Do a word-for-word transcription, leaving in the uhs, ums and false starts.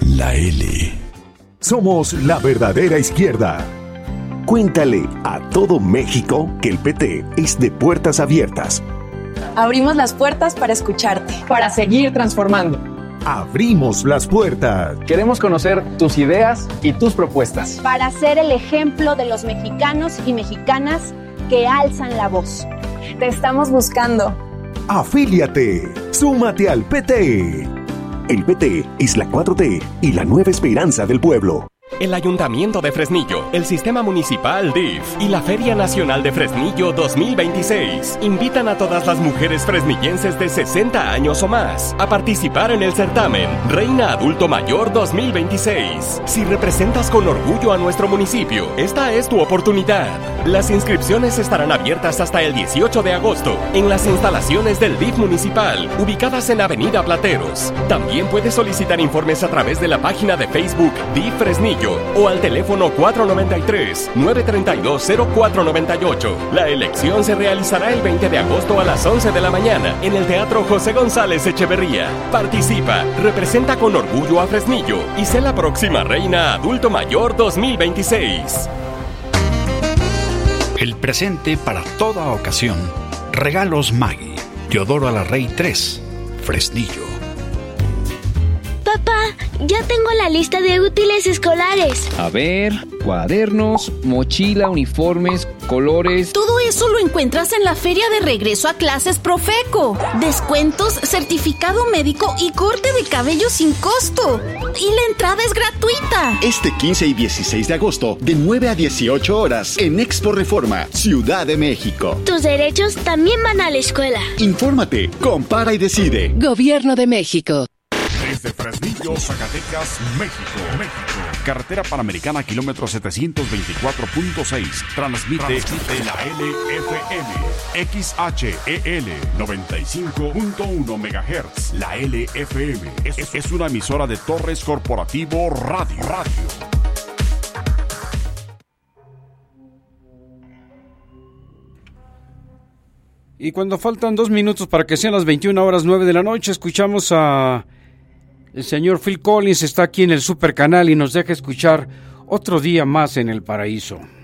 La L. Somos la verdadera izquierda. Cuéntale a todo México que el P T es de puertas abiertas. Abrimos las puertas para escucharte. Para seguir transformando. Abrimos las puertas. Queremos conocer tus ideas y tus propuestas. Para ser el ejemplo de los mexicanos y mexicanas que alzan la voz. Te estamos buscando. Afíliate. Súmate al P T. El P T es la cuatro T y la nueva esperanza del pueblo. El Ayuntamiento de Fresnillo, el Sistema Municipal D I F y la Feria Nacional de Fresnillo dos mil veintiséis invitan a todas las mujeres fresnillenses de sesenta años o más a participar en el certamen Reina Adulto Mayor dos mil veintiséis. Si representas con orgullo a nuestro municipio, esta es tu oportunidad. Las inscripciones estarán abiertas hasta el dieciocho de agosto en las instalaciones del D I F municipal, ubicadas en Avenida Plateros. También puedes solicitar informes a través de la página de Facebook D I F Fresnillo o al teléfono cuatro nueve tres, nueve tres dos, cero cuatro nueve ocho. La elección se realizará el veinte de agosto a las once de la mañana en el Teatro José González Echeverría. Participa, representa con orgullo a Fresnillo y sé la próxima Reina Adulto Mayor dos mil veintiséis. El presente para toda ocasión. Regalos Maggi. Teodoro Alarrey tres, Fresnillo. Papá, ya tengo la lista de útiles escolares. A ver, cuadernos, mochila, uniformes, colores. Todo eso lo encuentras en la feria de regreso a clases Profeco. Descuentos, certificado médico y corte de cabello sin costo. Y la entrada es gratuita. Este quince y dieciséis de agosto, de nueve a dieciocho horas, en Expo Reforma, Ciudad de México. Tus derechos también van a la escuela. Infórmate, compara y decide. Gobierno de México. Desde Fresnillo, Zacatecas, México, México. Carretera Panamericana, kilómetro setecientos veinticuatro punto seis. Transmite, Transmite la L F M. X H E L noventa y cinco punto uno megahertz. La L F M es, es una emisora de Torres Corporativo Radio. Radio. Y cuando faltan dos minutos para que sean las veintiuna horas nueve de la noche, escuchamos a... El señor Phil Collins. Está aquí en el Super Canal y nos deja escuchar Otro Día Más en el Paraíso.